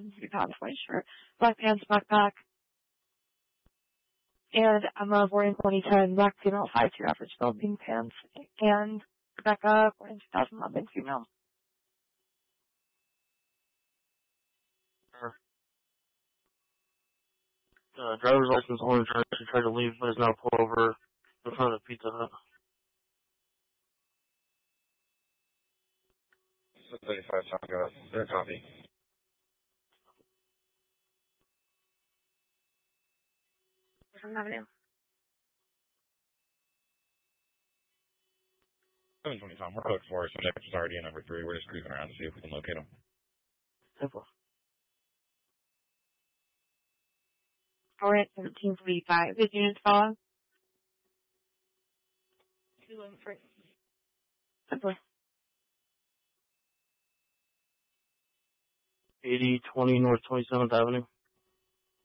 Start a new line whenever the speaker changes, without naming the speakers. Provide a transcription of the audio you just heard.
£3, white shirt, black pants, backpack, and Emma wearing 2010, black female, 5'2", average build, pink pants, and Rebecca wearing 2011, female.
Driver's license holder she tried to leave but is now pulled over in front of the Pizza Hut.
35 Taco, their copy.
Avenue.
720 Tom, we're code 4, so next is already in number 3. We're just cruising around to see if we can locate them.
Simple.
We're at 1745. Is unit follow? 213. Simple.
8020 North 27th Avenue.